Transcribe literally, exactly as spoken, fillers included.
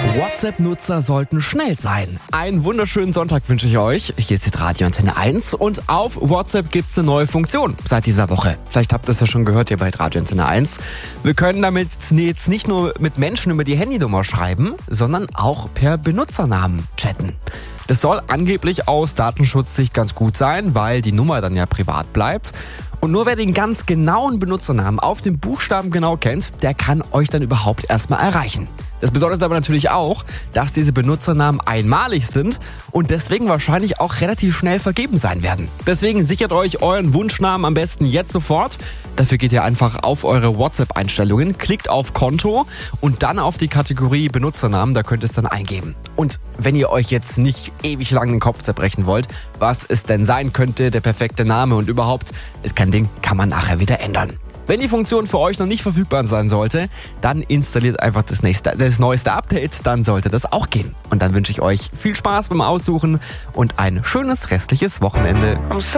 WhatsApp-Nutzer sollten schnell sein. Einen wunderschönen Sonntag wünsche ich euch. Hier ist die Radio Antenne eins und auf WhatsApp gibt es eine neue Funktion seit dieser Woche. Vielleicht habt ihr es ja schon gehört hier bei Radio Antenne eins. Wir können damit jetzt nicht nur mit Menschen über die Handynummer schreiben, sondern auch per Benutzernamen chatten. Das soll angeblich aus Datenschutzsicht ganz gut sein, weil die Nummer dann ja privat bleibt. Und nur wer den ganz genauen Benutzernamen auf den Buchstaben genau kennt, der kann euch dann überhaupt erstmal erreichen. Das bedeutet aber natürlich auch, dass diese Benutzernamen einmalig sind und deswegen wahrscheinlich auch relativ schnell vergeben sein werden. Deswegen sichert euch euren Wunschnamen am besten jetzt sofort. Dafür geht ihr einfach auf eure WhatsApp-Einstellungen, klickt auf Konto und dann auf die Kategorie Benutzernamen, da könnt ihr es dann eingeben. Und wenn ihr euch jetzt nicht ewig lang den Kopf zerbrechen wollt, was es denn sein könnte, der perfekte Name und überhaupt, ist kein Ding, kann man nachher wieder ändern. Wenn die Funktion für euch noch nicht verfügbar sein sollte, dann installiert einfach das, nächste, das neueste Update, dann sollte das auch gehen. Und dann wünsche ich euch viel Spaß beim Aussuchen und ein schönes restliches Wochenende.